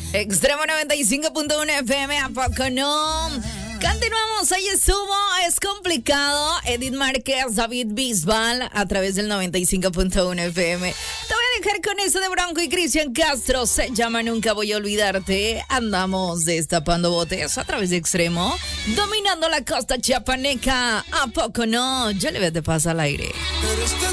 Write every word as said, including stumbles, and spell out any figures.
Extremo noventa y cinco punto uno F M, ¿a poco no? Continuamos, ahí estuvo, es complicado. Edith Márquez, David Bisbal, a través del noventa y cinco punto uno F M. Te voy a dejar con eso de Bronco y Cristian Castro. Se llama Nunca Voy a Olvidarte. Andamos destapando botes a través de Extremo, dominando la costa chiapaneca. ¿A poco no? Yo le veo te pasa al aire.